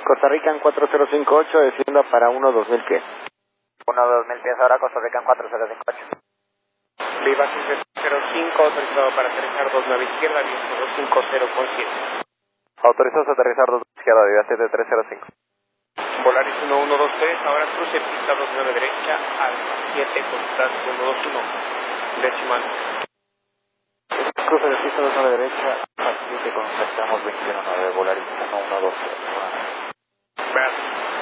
Costa Rica en 4058, descienda para 1-2000 pies. 1-2000 pies ahora, Costa Rica en 4058. Viva 05, autorizado para aterrizar 29 izquierda, viento 250 con 7. Autorizados a aterrizar 2 izquierda, Viva 7305. Volaris 1123, ahora cruce pista 29 derecha, alfa 7, contacto 121. Decimal. Cruce de pista 29 derecha, alfa 7, contactamos 219, Volaris 1123. Gracias.